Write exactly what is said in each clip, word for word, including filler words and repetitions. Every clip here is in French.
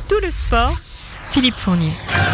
tout le sport, Philippe Fournier.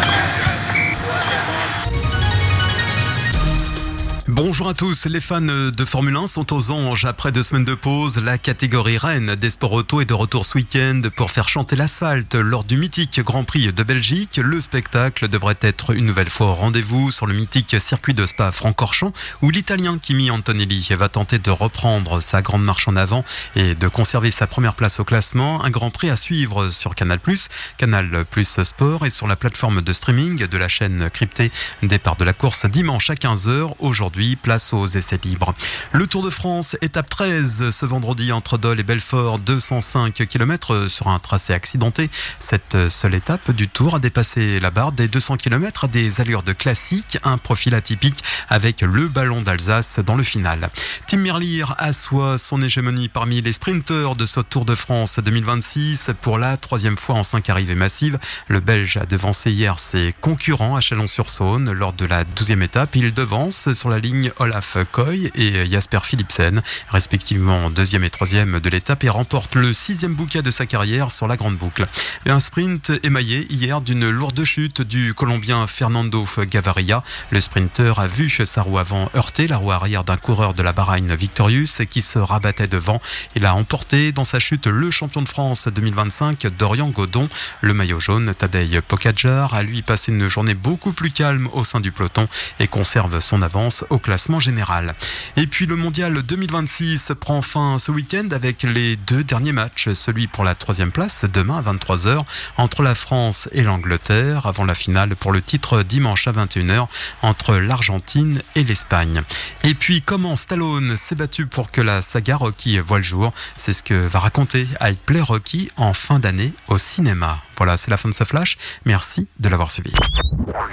Bonjour à tous, les fans de Formule un sont aux anges. Après deux semaines de pause, la catégorie reine des sports auto est de retour ce week-end pour faire chanter l'asphalte lors du mythique Grand Prix de Belgique. Le spectacle devrait être une nouvelle fois au rendez-vous sur le mythique circuit de Spa-Francorchamps où l'Italien Kimi Antonelli va tenter de reprendre sa grande marche en avant et de conserver sa première place au classement. Un Grand Prix à suivre sur Canal plus, Canal plus Sport et sur la plateforme de streaming de la chaîne cryptée. Départ de la course dimanche à quinze heures. Aujourd'hui, place aux essais libres. Le Tour de France, étape treize, ce vendredi entre Dole et Belfort, deux cent cinq kilomètres sur un tracé accidenté. Cette seule étape du Tour a dépassé la barre des deux cents kilomètres à des allures de classique, un profil atypique avec le ballon d'Alsace dans le final. Tim Merlier assoit son hégémonie parmi les sprinteurs de ce Tour de France deux mille vingt-six pour la troisième fois en cinq arrivées massives. Le Belge a devancé hier ses concurrents à Chalon-sur-Saône lors de la douzième étape. Il devance sur la ligne Olaf Koy et Jasper Philipsen, respectivement deuxième et troisième de l'étape, et remporte le sixième bouquet de sa carrière sur la grande boucle. Et un sprint émaillé hier d'une lourde chute du Colombien Fernando Gaviria. Le sprinter a vu sa roue avant heurter la roue arrière d'un coureur de la Bahreïn Victorious qui se rabattait devant. Il a emporté dans sa chute le champion de France deux mille vingt-cinq, Dorian Godon. Le maillot jaune, Tadej Pogačar, a lui passé une journée beaucoup plus calme au sein du peloton et conserve son avance au classement général. Et puis le mondial deux mille vingt-six prend fin ce week-end avec les deux derniers matchs. Celui pour la troisième place demain à vingt-trois heures entre la France et l'Angleterre, avant la finale pour le titre dimanche à vingt et une heures entre l'Argentine et l'Espagne. Et puis comment Stallone s'est battu pour que la saga Rocky voit le jour, c'est ce que va raconter I Play Rocky en fin d'année au cinéma. Voilà, c'est la fin de ce flash. Merci de l'avoir suivi.